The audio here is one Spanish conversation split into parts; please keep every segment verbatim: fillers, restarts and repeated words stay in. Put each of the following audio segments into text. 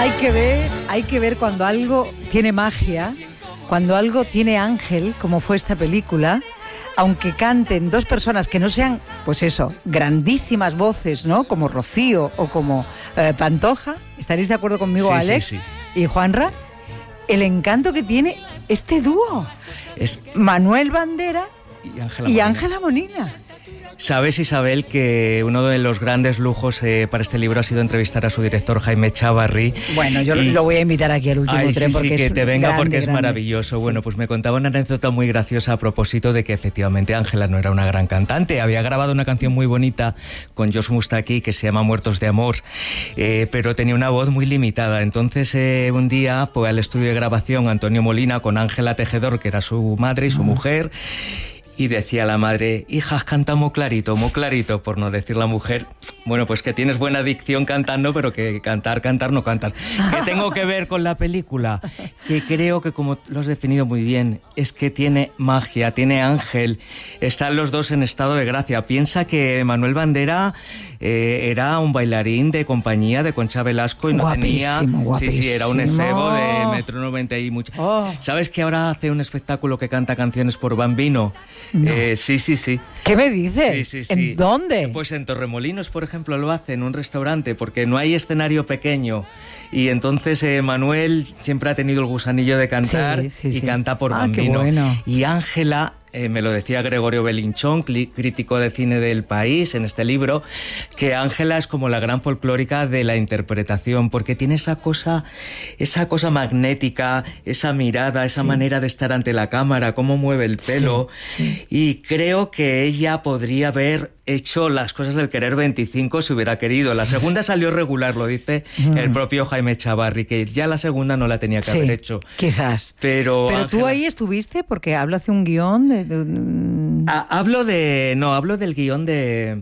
Hay que ver, hay que ver cuando algo tiene magia, cuando algo tiene ángel, como fue esta película, aunque canten dos personas que no sean, pues eso, grandísimas voces, ¿no? Como Rocío o como eh, Pantoja. ¿Estaréis de acuerdo conmigo, sí, Alex sí, sí. y Juanra? El encanto que tiene este dúo. Es Manuel Bandera y Ángela Molina. Molina. Sabes, Isabel, que uno de los grandes lujos eh, para este libro ha sido entrevistar a su director, Jaime Chávarri. Bueno, yo y... lo voy a invitar aquí al último Ay, tren sí, porque sí, que es te venga grande, porque es grande. maravilloso. Sí. Bueno, pues me contaba una anécdota muy graciosa a propósito de que efectivamente Ángela no era una gran cantante. Había grabado una canción muy bonita con Josh Mustaki que se llama Muertos de Amor, eh, pero tenía una voz muy limitada. Entonces eh, un día fue al estudio de grabación Antonio Molina con Ángela Tejedor, que era su madre y su uh-huh. mujer. Y decía la madre, hijas, canta muy clarito, muy clarito, por no decir la mujer. Bueno, pues que tienes buena dicción cantando, pero que cantar, cantar no cantan. ¿Qué tengo que ver con la película? Que creo que, como lo has definido muy bien, es que tiene magia, tiene ángel. Están los dos en estado de gracia. Piensa que Manuel Bandera eh, era un bailarín de compañía de Concha Velasco y no guapísimo, tenía... Guapísimo. Sí, sí, era un efebo de metro noventa y mucho. Oh. ¿Sabes que ahora hace un espectáculo que canta canciones por Bambino? No. Eh, sí, sí, sí. ¿Qué me dices? Sí, sí, sí. ¿En dónde? Pues en Torremolinos, por ejemplo, lo hace en un restaurante porque no hay escenario pequeño y entonces eh, Manuel siempre ha tenido el gusanillo de cantar sí, sí, y sí. canta por ah, Bambino. Qué bueno. Y Ángela... Eh, me lo decía Gregorio Belinchón, crítico de cine del País, en este libro, que Ángela es como la gran folclórica de la interpretación, porque tiene esa cosa, esa cosa magnética, esa mirada, esa sí. manera de estar ante la cámara, cómo mueve el pelo, sí, sí. y creo que ella podría haber hecho Las cosas del querer veinticinco si hubiera querido. La segunda salió regular, lo dice mm. el propio Jaime Chávarri, que ya la segunda no la tenía que sí, haber hecho. Quizás. Pero, Pero Ángela... tú ahí estuviste porque hablo hace un guión de... de... Ah, hablo de... No, hablo del guión de,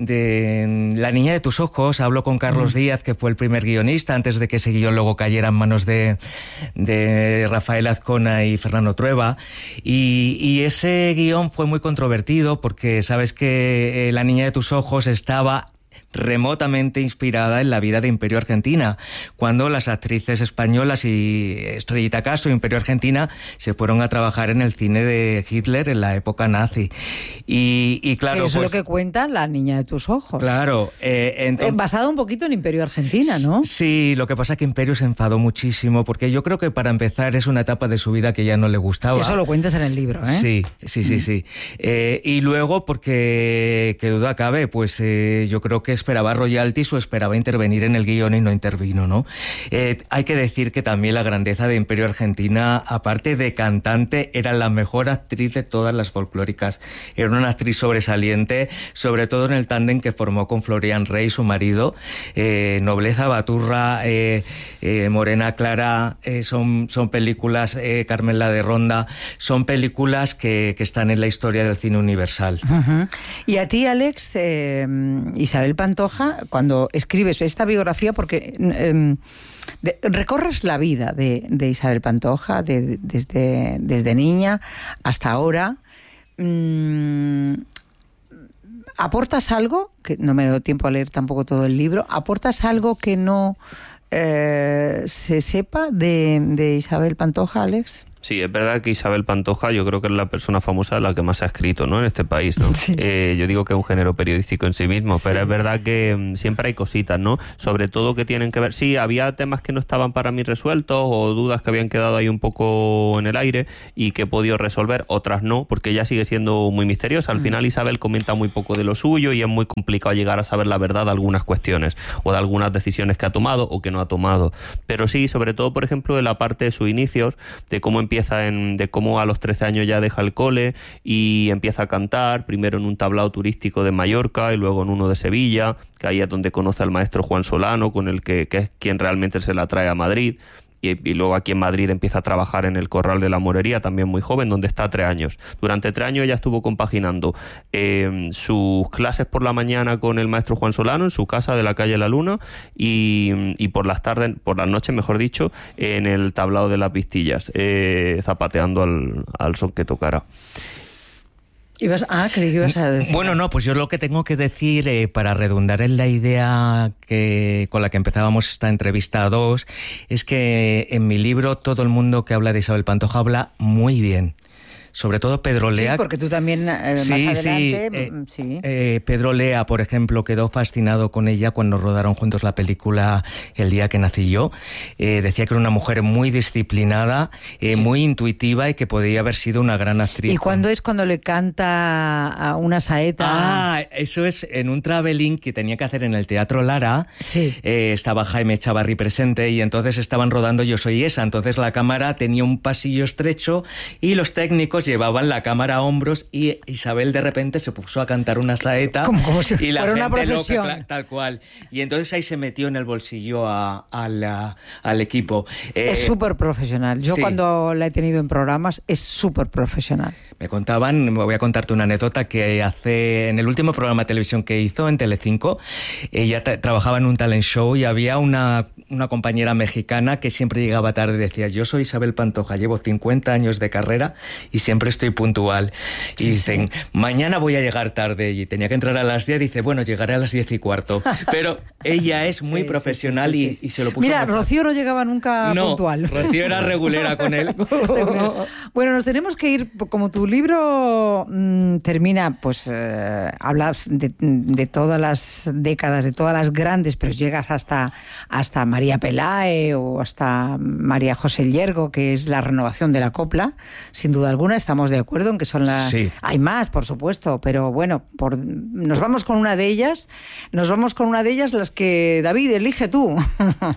de La niña de tus ojos. Hablo con Carlos mm. Díaz, que fue el primer guionista, antes de que ese guión luego cayera en manos de, de Rafael Azcona y Fernando Trueba. Y, y ese guión fue muy controvertido porque sabes que... Eh, La niña de tus ojos estaba remotamente inspirada en la vida de Imperio Argentina, cuando las actrices españolas y Estrellita Castro y Imperio Argentina se fueron a trabajar en el cine de Hitler en la época nazi. Y, y claro, que eso pues, es lo que cuenta La niña de tus ojos. Claro. Eh, entonces, basado un poquito en Imperio Argentina, ¿no? Sí, lo que pasa es que Imperio se enfadó muchísimo, porque yo creo que para empezar es una etapa de su vida que ya no le gustaba. Eso lo cuentas en el libro, ¿eh? Sí, sí, sí, mm. sí. Eh, y luego, porque, que duda cabe, pues eh, yo creo que esperaba royalties o esperaba intervenir en el guión y no intervino, ¿no? Eh, hay que decir que también la grandeza de Imperio Argentina, aparte de cantante, era la mejor actriz de todas las folclóricas. Era una actriz sobresaliente, sobre todo en el tándem que formó con Florian Rey, su marido. Eh, Nobleza Baturra, eh, eh, Morena Clara, eh, son, son películas, eh, Carmen la de Ronda, son películas que, que están en la historia del cine universal. Uh-huh. Y a ti, Alex, eh, Isabel Pantoja, cuando escribes esta biografía, porque eh, de, recorres la vida de, de Isabel Pantoja de, de, desde, desde niña hasta ahora, mmm, ¿aportas algo? Que no me doy tiempo a leer tampoco todo el libro. ¿Aportas algo que no eh, se sepa de, de Isabel Pantoja, Alex? Sí, es verdad que Isabel Pantoja yo creo que es la persona famosa la que más ha escrito, ¿no?, en este país, ¿no? Sí. Eh, yo digo que es un género periodístico en sí mismo, sí. pero es verdad que um, siempre hay cositas, ¿no? Sobre todo que tienen que ver... Sí, había temas que no estaban para mí resueltos o dudas que habían quedado ahí un poco en el aire y que he podido resolver, otras no, porque ella sigue siendo muy misteriosa. Al mm. final Isabel comenta muy poco de lo suyo y es muy complicado llegar a saber la verdad de algunas cuestiones o de algunas decisiones que ha tomado o que no ha tomado. Pero sí, sobre todo, por ejemplo, de la parte de sus inicios, de cómo empieza empieza en, de cómo a los trece años ya deja el cole y empieza a cantar, primero en un tablao turístico de Mallorca y luego en uno de Sevilla, que ahí es donde conoce al maestro Juan Solano, con el que, que es quien realmente se la trae a Madrid. Y, y luego aquí en Madrid empieza a trabajar en el Corral de la Morería, también muy joven, donde está tres años. Durante tres años ella estuvo compaginando eh, sus clases por la mañana con el maestro Juan Solano en su casa de la calle La Luna y, y por las tardes, por las noches, mejor dicho, en el tablao de las Vistillas, eh, zapateando al, al son que tocara. ¿Ibas, ah, creí que ibas a decir. Bueno, no, pues yo lo que tengo que decir, eh, para redundar en la idea que con la que empezábamos esta entrevista a dos, es que en mi libro todo el mundo que habla de Isabel Pantoja habla muy bien. Sobre todo Pedro Lea. Sí, porque tú también eh, sí, más adelante... Sí, eh, sí. Eh, Pedro Lea, por ejemplo, quedó fascinado con ella cuando rodaron juntos la película El día que nací yo. Eh, decía que era una mujer muy disciplinada, eh, sí. muy intuitiva y que podía haber sido una gran actriz. ¿Y cuándo es cuando le canta a una saeta? Ah, eso es en un traveling que tenía que hacer en el Teatro Lara. Sí. Eh, estaba Jaime Chavarri presente y entonces estaban rodando Yo soy esa. Entonces la cámara tenía un pasillo estrecho y los técnicos llevaban la cámara a hombros y Isabel de repente se puso a cantar una saeta. Como, como si y la fuera gente una profesión. Loca, tal cual. Y entonces ahí se metió en el bolsillo a, a la, al equipo. Eh, es súper profesional. Yo sí. cuando la he tenido en programas es súper profesional. Me contaban, me voy a contarte una anécdota que hace en el último programa de televisión que hizo en Telecinco, ella trabajaba en un talent show y había una, una compañera mexicana que siempre llegaba tarde y decía: yo soy Isabel Pantoja, llevo cincuenta años de carrera y siempre estoy puntual. Y sí, dicen, sí. mañana voy a llegar tarde, y tenía que entrar a las diez, dice, bueno, llegaré a las diez y cuarto. Pero ella es muy sí, profesional sí, sí, sí, sí. Y, y se lo puso. Mira, Rocío no llegaba nunca no, puntual. Rocío era regulera con él. Bueno, nos tenemos que ir, como tu libro mmm, termina, pues eh, hablas de, de todas las décadas, de todas las grandes, pero llegas hasta, hasta María Pelae o hasta María José Llergo, que es la renovación de la copla, sin duda alguna, estamos de acuerdo en que son las... Sí. Hay más, por supuesto, pero bueno, por... nos vamos con una de ellas, nos vamos con una de ellas, las que, David, elige tú.